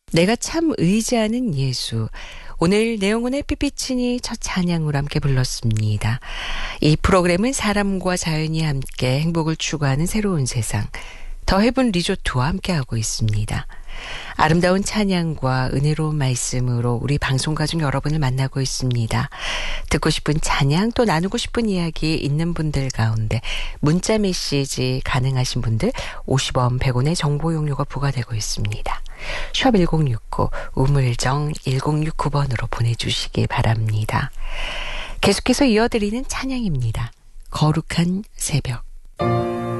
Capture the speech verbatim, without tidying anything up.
내가 참 의지하는 예수. 오늘 내용은 햇빛비치니 첫 찬양으로 함께 불렀습니다. 이 프로그램은 사람과 자연이 함께 행복을 추구하는 새로운 세상, 더 헤븐 리조트와 함께하고 있습니다. 아름다운 찬양과 은혜로운 말씀으로 우리 방송가족 여러분을 만나고 있습니다. 듣고 싶은 찬양 또 나누고 싶은 이야기 있는 분들 가운데 문자 메시지 가능하신 분들 오십 원 백 원의 정보 용료가 부과되고 있습니다. 샵 일공육구 우물정 일공육구 번으로 보내주시기 바랍니다. 계속해서 이어드리는 찬양입니다. 거룩한 새벽.